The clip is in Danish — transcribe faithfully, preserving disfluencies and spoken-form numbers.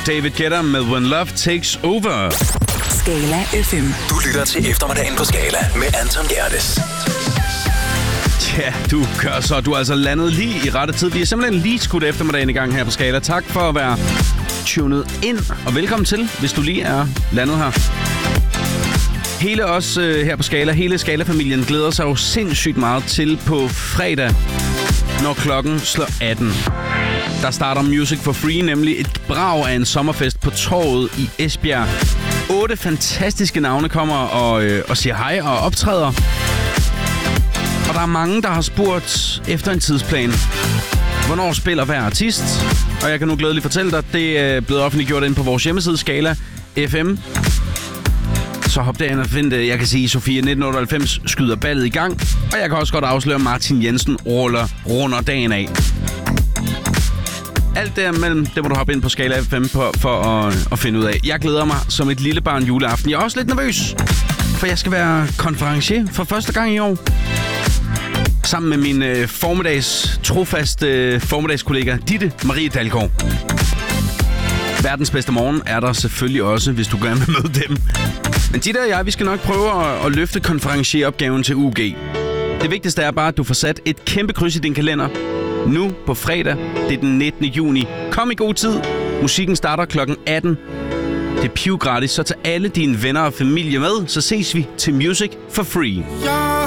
David Guetta med When Love Takes Over. Skala F M. Du lytter til eftermiddagen på Skala med Anton Gerdes. Ja, du gør så. Du er altså landet lige i rette tid. Vi er simpelthen lige skudt eftermiddagen i gang her på Skala. Tak for at være tunet ind, og velkommen til, hvis du lige er landet her. Hele os øh, her på Skala, hele Skala-familien glæder sig jo sindssygt meget til på fredag, når klokken slår atten. Der starter Music for Free, nemlig et brag af en sommerfest på Torvet i Esbjerg. Otte fantastiske navne kommer og, øh, og siger hej og optræder. Og der er mange, der har spurgt efter en tidsplan. Hvornår spiller hver artist? Og jeg kan nu glædeligt fortælle dig, det er blevet offentliggjort ind på vores hjemmeside Skala F M. Så hop derind og find det. Jeg kan sige, at Sofia nitten otteoghalvfems skyder ballet i gang. Og jeg kan også godt afsløre, at Martin Jensen ruller, runder dagen af. Alt derimellem, det må du hoppe ind på Skala F M for, for at, at finde ud af. Jeg glæder mig som et lille barn juleaften. Jeg er også lidt nervøs, for jeg skal være konferencier for første gang i år. Sammen med min øh, formiddags, trofaste øh, formiddagskollega Ditte Marie Dalgaard. Verdens bedste morgen er der selvfølgelig også, hvis du gerne vil møde dem. Men Ditte og jeg, vi skal nok prøve at, at løfte konferencieropgaven til U G. Det vigtigste er bare, at du får sat et kæmpe kryds i din kalender. Nu på fredag, det er den nittende juni. Kom i god tid. Musikken starter klokken atten. Det er pivgratis, så tag alle dine venner og familie med, så ses vi til Music for Free. Jeg